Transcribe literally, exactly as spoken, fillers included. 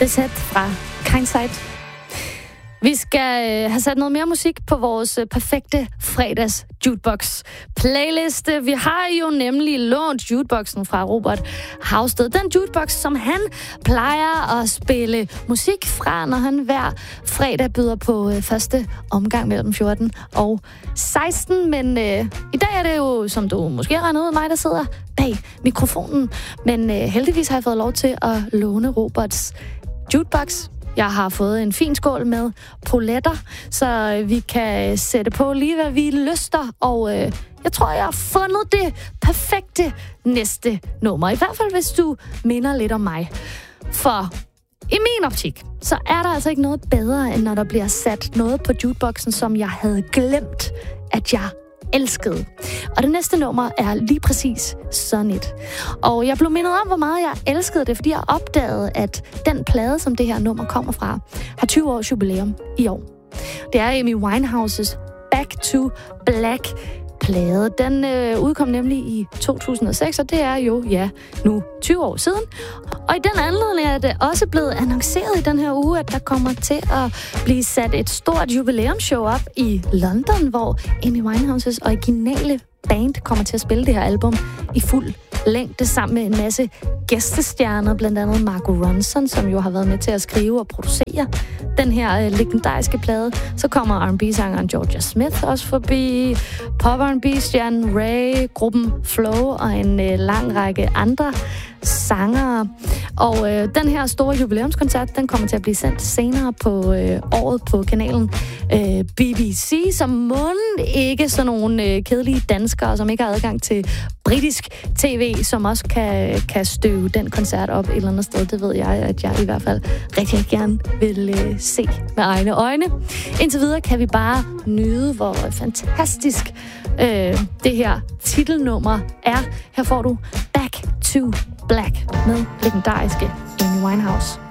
The Set fra Kindsight. Vi skal øh, have sat noget mere musik på vores øh, perfekte fredags jukebox playliste. Vi har jo nemlig lånt jukeboxen fra Robert Havsted. Den jukebox, som han plejer at spille musik fra, når han hver fredag byder på øh, første omgang mellem fjorten og seksten. Men øh, i dag er det jo, som du måske regner ud, mig, der sidder bag mikrofonen. Men øh, heldigvis har jeg fået lov til at låne Roberts jukebox. Jeg har fået en fin skål med poletter, så vi kan sætte på lige, hvad vi lyster. Og øh, jeg tror, jeg har fundet det perfekte næste nummer. I hvert fald, hvis du minder lidt om mig. For i min optik, så er der altså ikke noget bedre, end når der bliver sat noget på jukeboxen, som jeg havde glemt, at jeg elskede. Og det næste nummer er lige præcis sådan et. Og jeg blev mindet om, hvor meget jeg elskede det, fordi jeg opdagede, at den plade, som det her nummer kommer fra, har tyve års jubilæum i år. Det er Amy Winehouses Back to Black plade. Den øh, udkom nemlig i to tusind og seks, og det er jo, ja, nu tyve år siden. Og i den anledning er det også blevet annonceret i den her uge, at der kommer til at blive sat et stort jubilæumsshow op i London, hvor Amy Winehouses originale band kommer til at spille det her album i fuld længde sammen med en masse gæstestjerner, blandt andet Mark Ronson, som jo har været med til at skrive og producere den her øh, legendariske plade. Så kommer R and B-sangeren Georgia Smith også forbi, pop R and B-stjernen Ray, gruppen Flow og en øh, lang række andre sangere. Og øh, den her store jubilæumskoncert, den kommer til at blive sendt senere på øh, året på kanalen øh, B B C, som måden ikke sådan nogle øh, kedelige danskere, som ikke har adgang til britisk tv, som også kan, kan støve den koncert op et eller andet sted. Det ved jeg, at jeg i hvert fald rigtig gerne vil øh, se med egne øjne. Indtil videre kan vi bare nyde, hvor fantastisk øh, det her titelnummer er. Her får du Back to Black med legendariske Amy Winehouse.